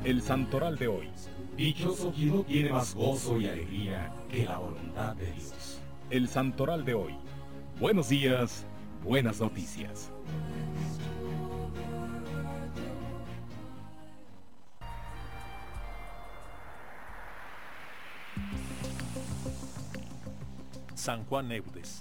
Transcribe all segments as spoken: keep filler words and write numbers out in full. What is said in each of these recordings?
El santoral de hoy. Dichoso quien no tiene más gozo y alegría que la voluntad de Dios. El santoral de hoy. Buenos días, buenas noticias. San Juan Eudes.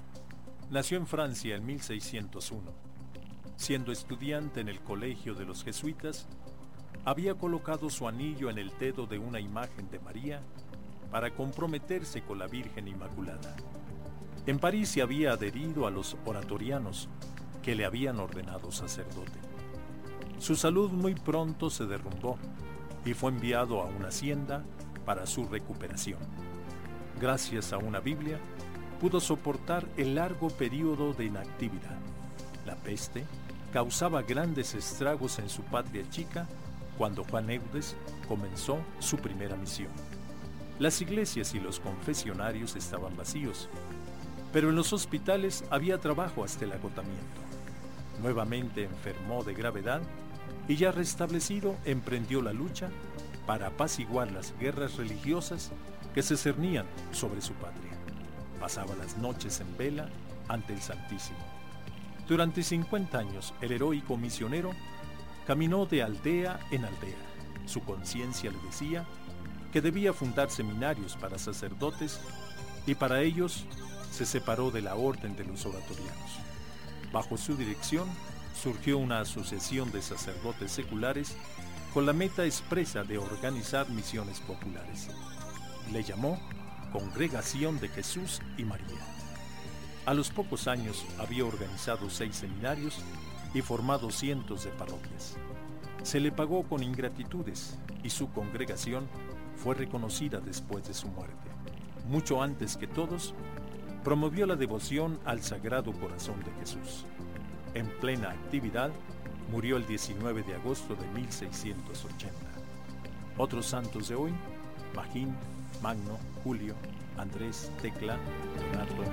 Nació en Francia en mil seiscientos uno. Siendo estudiante en el colegio de los jesuitas, había colocado su anillo en el dedo de una imagen de María para comprometerse con la Virgen Inmaculada. En París se había adherido a los oratorianos, que le habían ordenado sacerdote. Su salud muy pronto se derrumbó y fue enviado a una hacienda para su recuperación. Gracias a una Biblia, pudo soportar el largo período de inactividad. La peste causaba grandes estragos en su patria chica cuando Juan Eudes comenzó su primera misión. Las iglesias y los confesionarios estaban vacíos, pero en los hospitales había trabajo hasta el agotamiento. Nuevamente enfermó de gravedad y ya restablecido emprendió la lucha para apaciguar las guerras religiosas que se cernían sobre su patria. Pasaba las noches en vela ante el Santísimo. Durante cincuenta años, el heroico misionero caminó de aldea en aldea. Su conciencia le decía que debía fundar seminarios para sacerdotes y para ellos se separó de la orden de los oratorianos. Bajo su dirección surgió una asociación de sacerdotes seculares con la meta expresa de organizar misiones populares. Le llamó Congregación de Jesús y María. A los pocos años había organizado seis seminarios y formado cientos de parroquias. Se le pagó con ingratitudes y su congregación fue reconocida después de su muerte. Mucho antes que todos, promovió la devoción al Sagrado Corazón de Jesús. En plena actividad, murió el diecinueve de agosto de mil seiscientos ochenta. Otros santos de hoy: Magín, Magno, Julio, Andrés, Tecla, Donato,